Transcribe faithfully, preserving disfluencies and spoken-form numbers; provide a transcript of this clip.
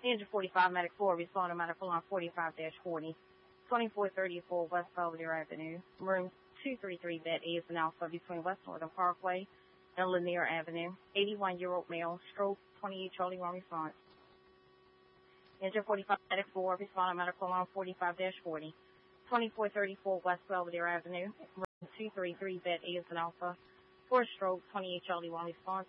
Engine forty-five, Medic four, responding medical line forty-five dash forty. twenty-four thirty-four West Belvedere Avenue. Room two thirty-three, bed A is an alpha between West Northern Parkway and Lanier Avenue. eighty-one-year-old male, stroke, twenty-eight Charlie one response. Engine forty-five, Medic four, responding medical line forty-five dash forty. twenty-four thirty-four West Belvedere Avenue. Room two thirty-three, bed A is an alpha. For stroke, twenty-eight Charlie one response.